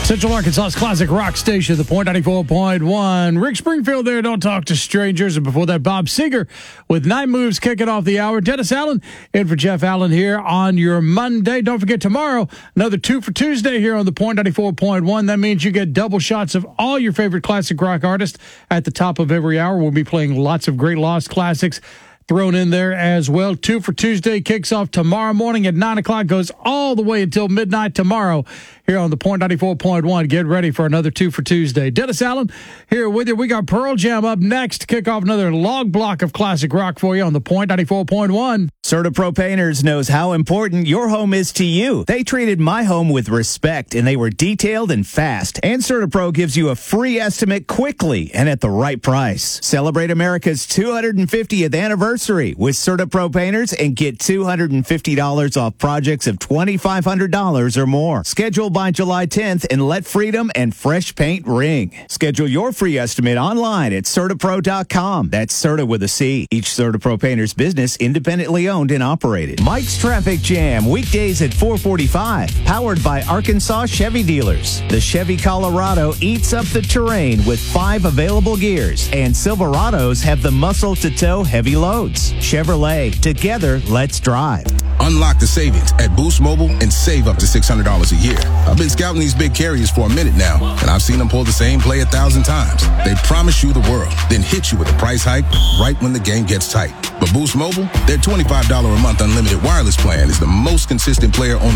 Central Arkansas's classic rock station, The Point 94.1. Rick Springfield there, Don't Talk to Strangers. And before that, Bob Seger with Night Moves kicking off the hour. Dennis Allen in for Jeff Allen here on your Monday. Don't forget tomorrow, another 2 for Tuesday here on The Point 94.1. That means you get double shots of all your favorite classic rock artists at the top of every hour. We'll be playing lots of great lost classics thrown in there as well. 2 for Tuesday kicks off tomorrow morning at 9 o'clock, goes all the way until midnight tomorrow here on the Point 94.1. Get ready for another 2 for Tuesday. Dennis Allen here with you. We got Pearl Jam up next to kick off another long block of classic rock for you on the Point 94.1. CertaPro Painters knows how important your home is to you. They treated my home with respect, and they were detailed and fast. And CertaPro gives you a free estimate quickly and at the right price. Celebrate America's 250th anniversary with CertaPro Painters and get $250 off projects of $2,500 or more. Schedule by July 10th and let freedom and fresh paint ring. Schedule your free estimate online at CertaPro.com. That's Certa with a C. Each CertaPro Painters business independently owned and operated. Mike's Traffic Jam, weekdays at 4:45. Powered by Arkansas Chevy Dealers. The Chevy Colorado eats up the terrain with 5 available gears, and Silverados have the muscle to tow heavy loads. Chevrolet, together, let's drive. Unlock the savings at Boost Mobile and save up to $600 a year. I've been scouting these big carriers for a minute now, and I've seen them pull the same play 1,000 times. They promise you the world, then hit you with a price hike right when the game gets tight. But Boost Mobile, their $25 a month unlimited wireless plan is the most consistent player on